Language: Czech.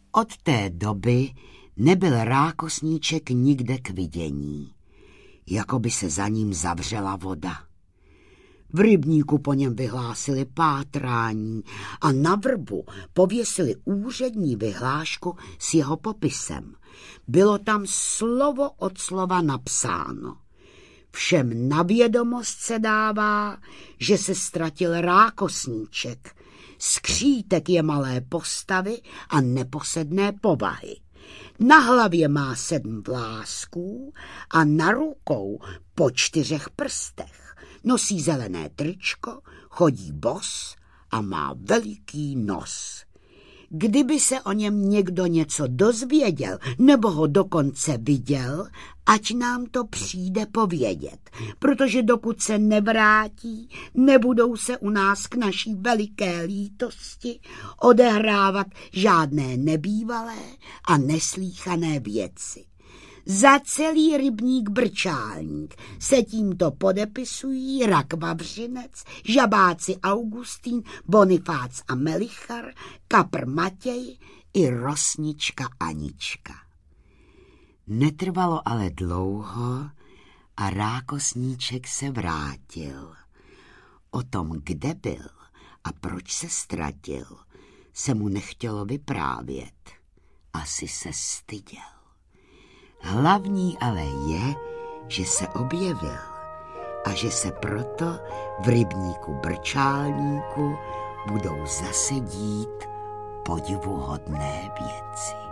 Od té doby nebyl rákosníček nikde k vidění, jako by se za ním zavřela voda. V rybníku po něm vyhlásili pátrání a na vrbu pověsili úřední vyhlášku s jeho popisem. Bylo tam slovo od slova napsáno. Všem na vědomost se dává, že se ztratil rákosníček. Skřítek je malé postavy a neposedné povahy. Na hlavě má 7 vlásků a na rukou po 4 prstech. Nosí zelené tričko, chodí bos a má veliký nos. Kdyby se o něm někdo něco dozvěděl nebo ho dokonce viděl, ať nám to přijde povědět, protože dokud se nevrátí, nebudou se u nás k naší veliké lítosti odehrávat žádné nebývalé a neslýchané věci. Za celý rybník Brčálník se tímto podepisují Rak Vavřinec, žabáci Augustín, Bonifác a Melichar, Kapr Matěj i rosnička Anička. Netrvalo ale dlouho a rákosníček se vrátil. O tom, kde byl a proč se ztratil, se mu nechtělo vyprávět. Asi se styděl. Hlavní ale je, že se objevil a že se proto v rybníku Brčálníku budou zase dít podivuhodné věci.